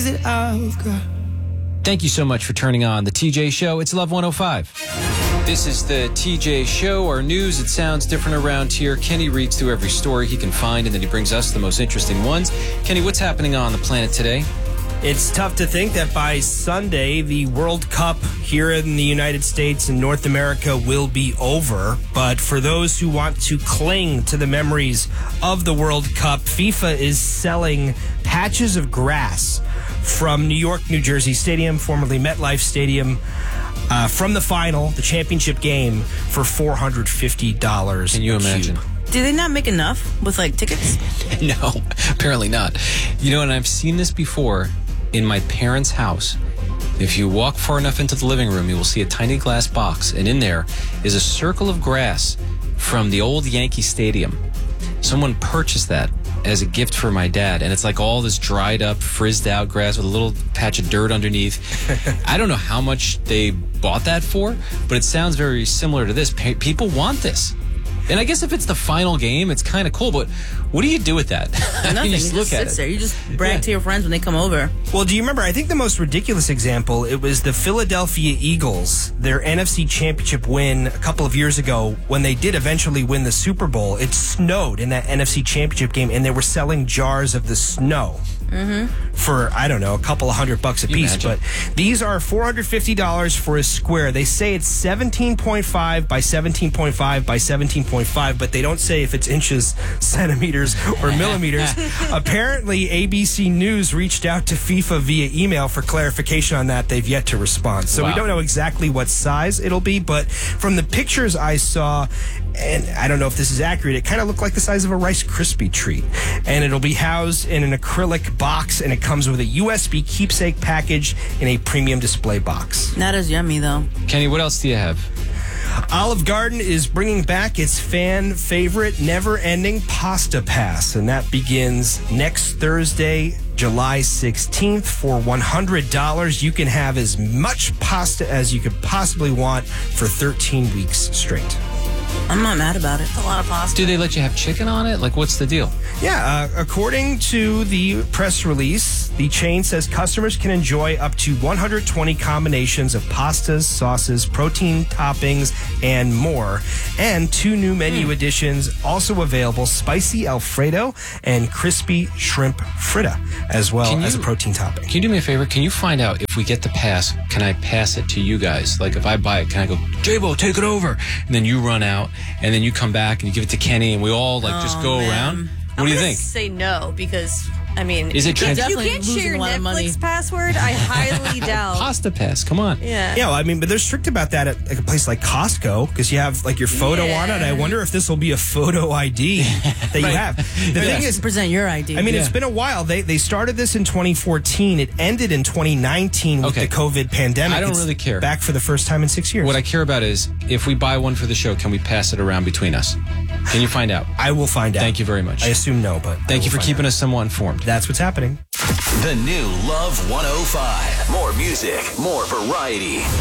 Thank you so much for turning on the TJ Show. It's Love 105. This is the TJ Show, our news. It sounds different around here. Kenny reads through every story he can find, and then he brings us the most interesting ones. Kenny, what's happening on the planet today? It's tough to think that by Sunday, the World Cup here in the United States and North America will be over. But for those who want to cling to the memories of the World Cup, FIFA is selling patches of grass from New York, New Jersey Stadium, formerly MetLife Stadium, from the final, the championship game, for $450. Can you imagine? Do they not make enough with, tickets? No, apparently not. You know, and I've seen this before in my parents' house. If you walk far enough into the living room, you will see a tiny glass box, and in there is a circle of grass from the old Yankee Stadium. Someone purchased that as a gift for my dad, and it's like all this dried up, frizzed out grass with a little patch of dirt underneath. I don't know how much they bought that for, but it sounds very similar to this. People want this. And I guess if it's the final game, it's kind of cool, but what do you do with that? Nothing. You It just sits there. You just brag to your friends when they come over. Well, do you remember, I think the most ridiculous example, it was the Philadelphia Eagles, their NFC Championship win a couple of years ago when they did eventually win the Super Bowl. It snowed in that NFC Championship game, and they were selling jars of the snow. For, I don't know, a couple of $100 a piece. But these are $450 for a square. They say it's 17.5 by 17.5 by 17.5, but they don't say if it's inches, centimeters, or millimeters. Apparently, ABC News reached out to FIFA via email for clarification on that. They've yet to respond. So we don't know exactly what size it'll be, but from the pictures I saw, and I don't know if this is accurate, it kind of looked like the size of a Rice Krispie treat. And it'll be housed in an acrylic box, and it comes with a USB keepsake package in a premium display box. Not as yummy, though. Kenny, what else do you have? Olive Garden is bringing back its fan favorite never-ending Pasta Pass, and that begins next Thursday, July 16th. For $100, you can have as much pasta as you could possibly want for 13 weeks straight. I'm not mad about it. It's a lot of pasta. Do they let you have chicken on it? What's the deal? Yeah, according to the press release, the chain says customers can enjoy up to 120 combinations of pastas, sauces, protein toppings, and more. And 2 new menu additions also available: spicy Alfredo and crispy shrimp fritta, as well as a protein topping. Can you do me a favor? Can you find out if we get the pass, can I pass it to you guys? If I buy it, can I go, J-Bo, take it over? And then you run out, and then you come back and you give it to Kenny, and we all just go around. What do you think? Say no, because is it if you can't share your Netflix password, I highly doubt. Pasta pass, come on. Yeah, but they're strict about that at a place like Costco, because you have your photo on it. I wonder if this will be a photo ID that you have. The thing is, present your ID. It's been a while. They started this in 2014. It ended in 2019 with the COVID pandemic. I don't really care. Back for the first time in 6 years. What I care about is if we buy one for the show, can we pass it around between us? Can you find out? I will find out. Thank you very much. I assume no, but thank you for keeping us somewhat informed. That's what's happening. The new Love 105. More music, more variety.